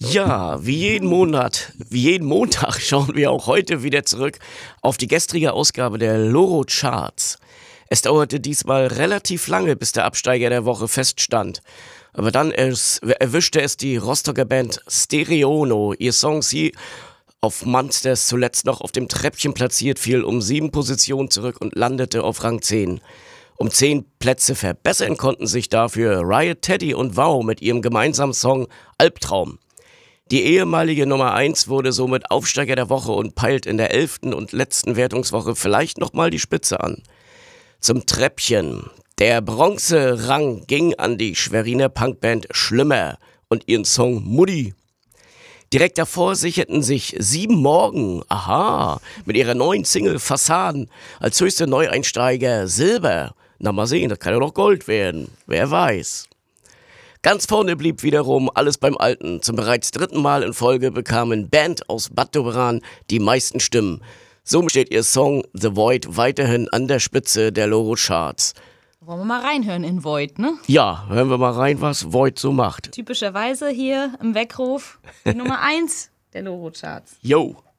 Ja, wie jeden Montag schauen wir auch heute wieder zurück auf die gestrige Ausgabe der Loro Charts. Es dauerte diesmal relativ lange, bis der Absteiger der Woche feststand. Aber dann erwischte es die Rostocker Band Stereono. Ihr Song Sie auf Monsters, zuletzt noch auf dem Treppchen platziert, fiel um 7 Positionen zurück und landete auf Rang 10. Um 10 Plätze verbessern konnten sich dafür Riot Teddy und Wow mit ihrem gemeinsamen Song Albtraum. Die ehemalige Nummer 1 wurde somit Aufsteiger der Woche und peilt in der 11. und letzten Wertungswoche vielleicht nochmal die Spitze an. Zum Treppchen. Der Bronze-Rang ging an die Schweriner Punkband Schlimmer und ihren Song Mutti. Direkt davor sicherten sich 7 Morgen, mit ihrer neuen Single Fassaden als höchste Neueinsteiger Silber. Na mal sehen, das kann ja noch Gold werden, wer weiß. Ganz vorne blieb wiederum alles beim Alten. Zum bereits 3. Mal in Folge bekamen Band aus Bad Doberan die meisten Stimmen. Somit steht ihr Song The Void weiterhin an der Spitze der Loro Charts. Wollen wir mal reinhören in Void, ne? Ja, hören wir mal rein, was Void so macht. Typischerweise hier im Weckruf die Nummer 1 der Loro Charts. Yo!